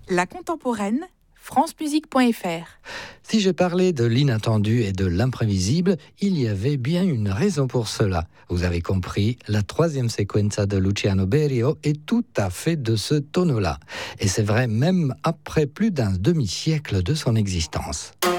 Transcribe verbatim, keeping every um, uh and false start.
La contemporaine, francemusique point f r. Si j'ai parlé de l'inattendu et de l'imprévisible, il y avait bien une raison pour cela. Vous avez compris, la troisième sequenza de Luciano Berio est tout à fait de ce tonneau-là. Et c'est vrai même après plus d'un demi-siècle de son existence.